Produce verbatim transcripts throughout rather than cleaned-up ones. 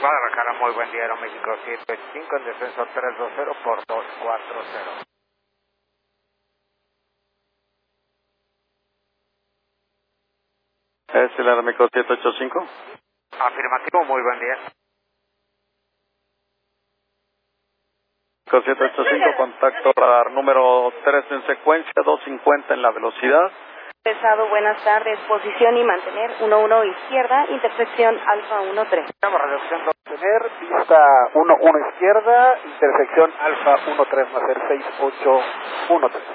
Guadalajara, muy buen día, Aeroméxico siete ocho cinco en descenso tres dos cero por dos cuatro cero. ¿Es el Aeroméxico siete ocho cinco? Afirmativo, muy buen día. siete ocho cinco, contacto radar número tres en secuencia, doscientos cincuenta en la velocidad. Pesado, buenas tardes, posición y mantener uno uno izquierda, intersección Alfa uno tres. Estamos reducción dos, tener pista uno uno izquierda, intersección Alfa uno tres más el seis ocho uno tres.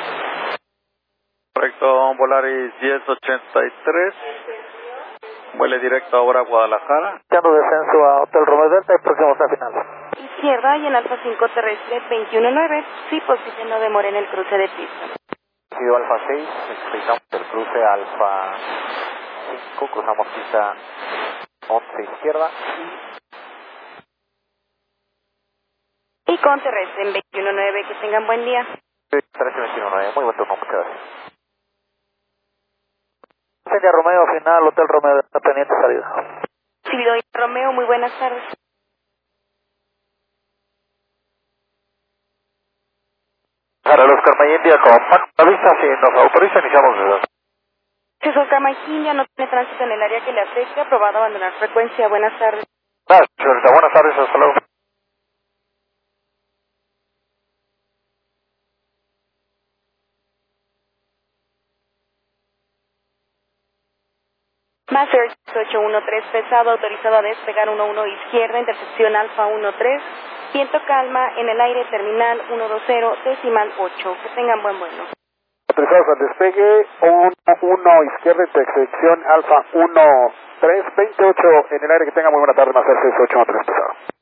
Correcto, Volaris diez ochenta y tres, vuele directo ahora a Guadalajara. Dando descenso a Hotel Romeo Delta y próximos a final. Izquierda y en Alfa cinco terrestre veintiuno nueve, sí, posición no demore en el cruce de pista. Sido Alfa seis, explicamos el cruce Alfa cinco, cruzamos pista once izquierda. Y con terrestre en veintiuno nueve, que tengan buen día. trece veintiuno nueve, muy buen turno, muchas gracias. India Romeo final, Hotel Romeo Delta, pendiente salida. Recibido Romeo, muy buenas tardes. Para los Carmayendia con Paco Vista, si nos autoriza, iniciamos desde. Jesús Carmayendia no tiene tránsito en el área que le afecte, aprobado abandonar frecuencia. Buenas tardes. Gracias, señorita. Buenas tardes, hasta luego. Master ocho uno tres pesado, autorizado a despegar uno uno izquierda, intersección Alfa uno tres, viento calma en el aire, terminal uno dos cero, decimal ocho. Que tengan buen vuelo. Autorizados al despegue, uno uno izquierda, intersección Alfa uno tres, veintiocho en el aire, que tengan muy buena tarde, más el seis ocho uno tres pesado.